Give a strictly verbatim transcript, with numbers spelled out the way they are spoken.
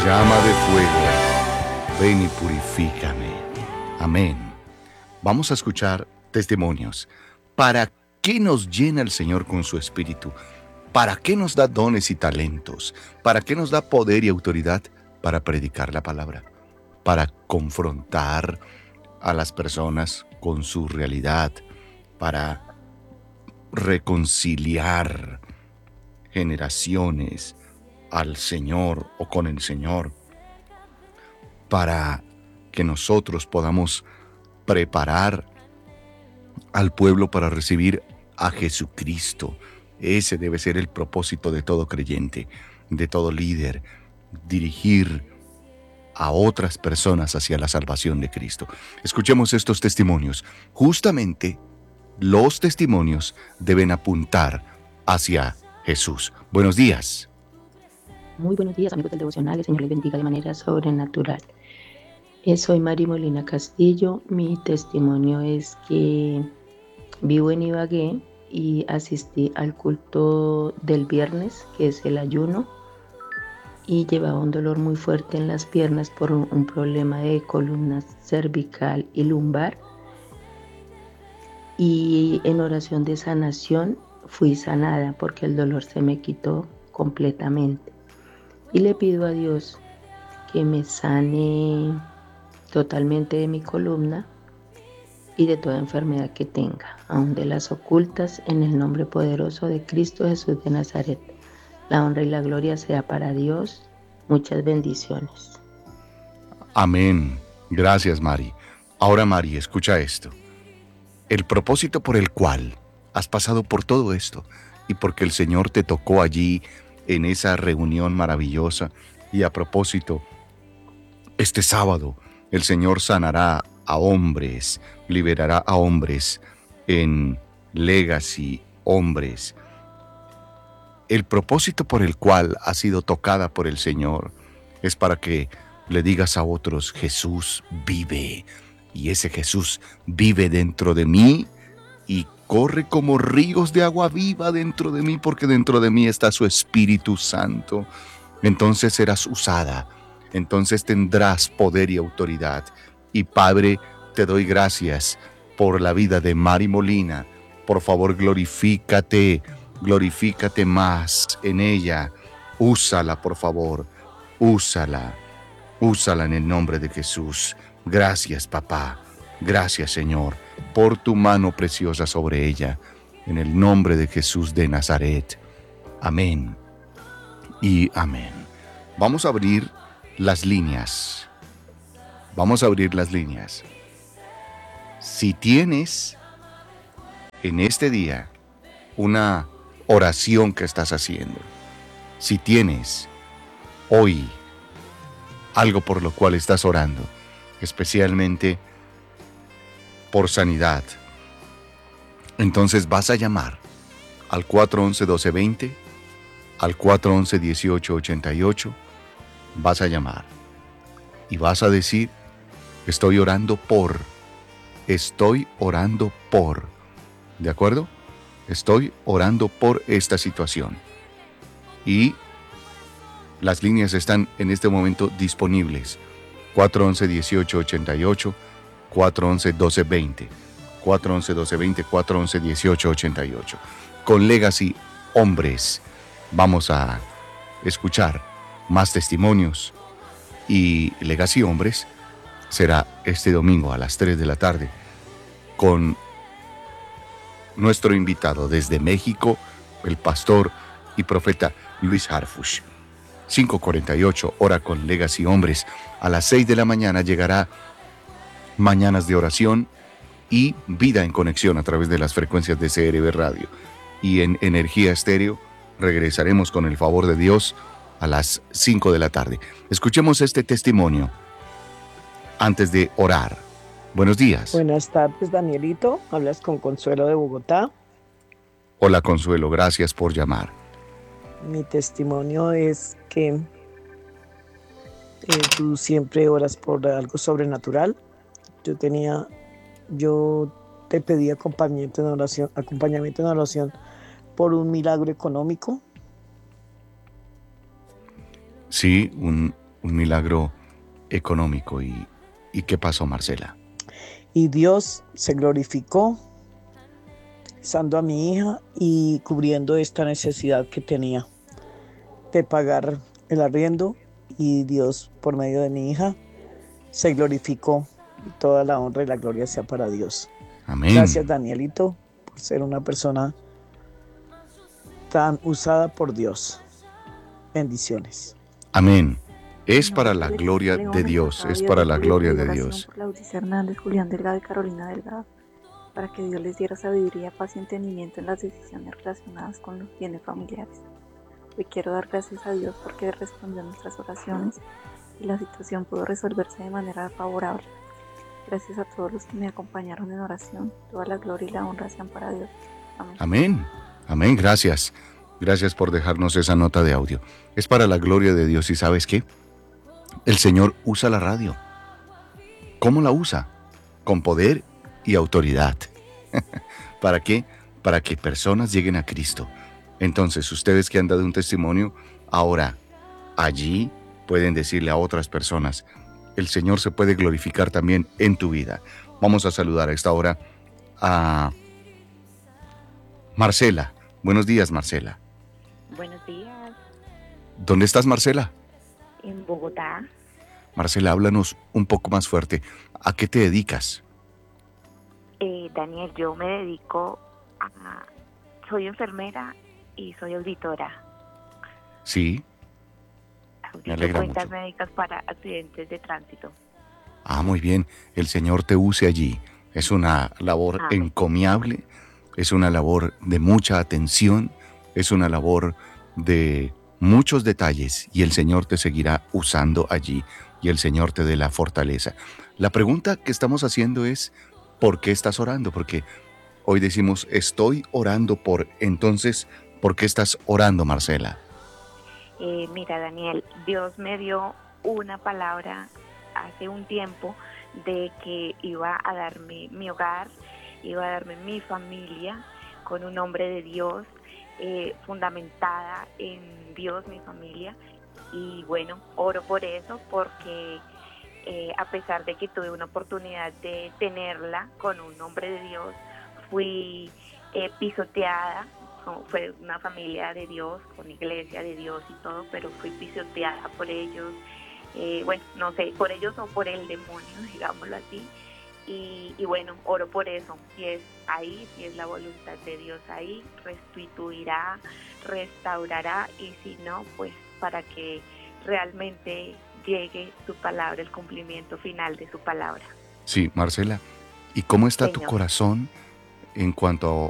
Llama de fuego, ven y purifícame. Amén. Vamos a escuchar testimonios. ¿Para qué nos llena el Señor con su Espíritu? ¿Para qué nos da dones y talentos? ¿Para qué nos da poder y autoridad? Para predicar la palabra, para confrontar a las personas con su realidad, para reconciliar generaciones al Señor o con el Señor, para que nosotros podamos preparar al pueblo para recibir a Jesucristo. Ese debe ser el propósito de todo creyente, de todo líder, dirigir a otras personas hacia la salvación de Cristo. Escuchemos estos testimonios. Justamente los testimonios deben apuntar hacia Jesús. Buenos días. Muy buenos días, amigos del devocional. El Señor les bendiga de manera sobrenatural. Eh, soy Mari Molina Castillo. Mi testimonio es que vivo en Ibagué y asistí al culto del viernes, que es el ayuno, y llevaba un dolor muy fuerte en las piernas por un, un problema de columna cervical y lumbar. Y en oración de sanación fui sanada porque el dolor se me quitó completamente. Y le pido a Dios que me sane totalmente de mi columna y de toda enfermedad que tenga, aun de las ocultas, en el nombre poderoso de Cristo Jesús de Nazaret. La honra y la gloria sea para Dios. Muchas bendiciones. Amén. Gracias, Mari. Ahora, Mari, escucha esto. El propósito por el cual has pasado por todo esto y porque el Señor te tocó allí en esa reunión maravillosa, y a propósito, este sábado el Señor sanará a hombres, liberará a hombres en Legacy, hombres. El propósito por el cual has sido tocada por el Señor es para que le digas a otros: Jesús vive, y ese Jesús vive dentro de mí y corre como ríos de agua viva dentro de mí, porque dentro de mí está su Espíritu Santo. Entonces serás usada, entonces tendrás poder y autoridad. Y Padre, te doy gracias por la vida de Mari Molina. Por favor, glorifícate, glorifícate más en ella. Úsala, por favor, úsala, úsala en el nombre de Jesús. Gracias, papá. Gracias, Señor, por tu mano preciosa sobre ella. En el nombre de Jesús de Nazaret. Amén y amén. Vamos a abrir las líneas. Vamos a abrir las líneas. Si tienes en este día una oración que estás haciendo, si tienes hoy algo por lo cual estás orando, especialmente por sanidad, entonces vas a llamar al cuatro once, doce veinte, al cuatro once, dieciocho ochenta y ocho. Vas a llamar y vas a decir: estoy orando por, estoy orando por, ¿de acuerdo? Estoy orando por esta situación. Y las líneas están en este momento disponibles: cuatro once, dieciocho ochenta y ocho, cuatro once, doce veinte, cuatro once, doce veinte, cuatro once, dieciocho ochenta y ocho. Con Legacy Hombres vamos a escuchar más testimonios, y Legacy Hombres será este domingo a las tres de la tarde con nuestro invitado desde México, el pastor y profeta Luis Harfuch. cinco cuarenta y ocho, hora con Legacy Hombres. A las seis de la mañana llegará Mañanas de Oración y Vida en Conexión a través de las frecuencias de C R B Radio. Y en Energía Estéreo regresaremos con el favor de Dios a las cinco de la tarde. Escuchemos este testimonio antes de orar. Buenos días. Buenas tardes, Danielito. Hablas con Consuelo de Bogotá. Hola, Consuelo, gracias por llamar. Mi testimonio es que eh, tú siempre oras por algo sobrenatural. Yo tenía, yo te pedí acompañamiento en oración, acompañamiento en oración por un milagro económico. Sí, un un milagro económico. ¿Y, y qué pasó, Marcela? Y Dios se glorificó usando a mi hija y cubriendo esta necesidad que tenía de pagar el arriendo, y Dios, por medio de mi hija, se glorificó, y toda la honra y la gloria sea para Dios. Amén. Gracias, Danielito, por ser una persona tan usada por Dios. Bendiciones. Amén. Es Señor, para yo la le gloria leo de Dios, mensaje a es Dios para y la le gloria pedí de oración Dios. por Laudis Hernández, Julián Delgado y Carolina Delgado, para que Dios les diera sabiduría, paz y entendimiento en las decisiones relacionadas con los bienes familiares. Hoy quiero dar gracias a Dios porque respondió a nuestras oraciones y la situación pudo resolverse de manera favorable. Gracias a todos los que me acompañaron en oración. Toda la gloria y la honra sean para Dios. Amén. Amén. Amén. Gracias. Gracias por dejarnos esa nota de audio. Es para la gloria de Dios. ¿Y sabes qué? El Señor usa la radio. ¿Cómo la usa? Con poder y autoridad. ¿Para qué? Para que personas lleguen a Cristo. Entonces, ustedes que han dado un testimonio, ahora allí pueden decirle a otras personas, el Señor se puede glorificar también en tu vida. Vamos a saludar a esta hora a Marcela. Buenos días, Marcela. Buenos días, ¿Dónde estás, Marcela? en Bogotá. Marcela, háblanos un poco más fuerte. ¿A qué te dedicas? Eh, Daniel, yo me dedico a... Soy enfermera y soy auditora. Sí. Audito alegra cuentas mucho. médicas para accidentes de tránsito. Ah, muy bien. El Señor te use allí. Es una labor Amén. encomiable, es una labor de mucha atención, es una labor de muchos detalles y el Señor te seguirá usando allí y el Señor te dé la fortaleza. La pregunta que estamos haciendo es, ¿por qué estás orando? Porque hoy decimos, estoy orando por, entonces, ¿por qué estás orando, Marcela? Eh, mira, Daniel, Dios me dio una palabra hace un tiempo de que iba a darme mi hogar, iba a darme mi familia con un hombre de Dios, eh, fundamentada en Dios, mi familia. Y bueno, oro por eso porque eh, a pesar de que tuve una oportunidad de tenerla con un hombre de Dios, fui eh, pisoteada. Fue una familia de Dios, con iglesia de Dios y todo, pero fui pisoteada por ellos. Eh, bueno, no sé, por ellos o por el demonio, digámoslo así. Y, y bueno, oro por eso. Si es ahí, si es la voluntad de Dios ahí, restituirá, restaurará, y si no, pues para que realmente llegue su palabra, el cumplimiento final de su palabra. Sí, Marcela. ¿Y cómo está tu Señor. corazón en cuanto